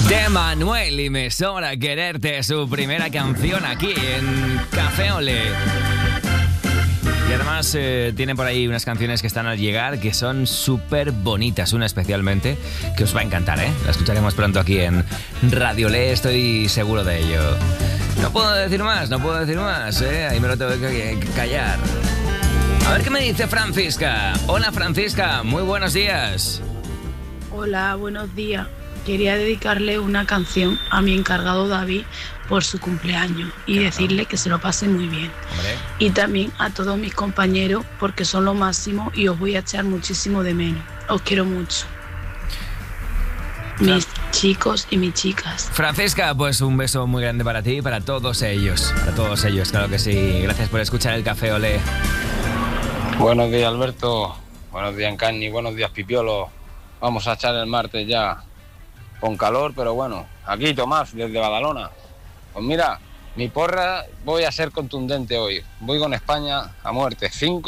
De Manuel y Me Sobra Quererte, su primera canción aquí en Café Olé. Y además tiene por ahí unas canciones que están al llegar que son súper bonitas, una especialmente que os va a encantar, ¿eh? La escucharemos pronto aquí en Radio Olé, estoy seguro de ello. No puedo decir más, ¿eh? Ahí me lo tengo que callar. A ver qué me dice Francisca. Hola Francisca, muy buenos días. Hola, buenos días. Quería dedicarle una canción a mi encargado David por su cumpleaños y decirle que se lo pase muy bien. Hombre. Y también a todos mis compañeros porque son lo máximo y os voy a echar muchísimo de menos. Os quiero mucho. Mis chicos y mis chicas. Francisca, pues un beso muy grande para ti y para todos ellos. Para todos ellos, claro que sí. Gracias por escuchar el Café Olé. Buenos días, Alberto. Buenos días, Encarni. Buenos días, Pipiolo. Vamos a echar el martes ya. Con calor, pero bueno. Aquí, Tomás, desde Badalona. Pues mira, mi porra voy a ser contundente hoy. Voy con España a muerte. 5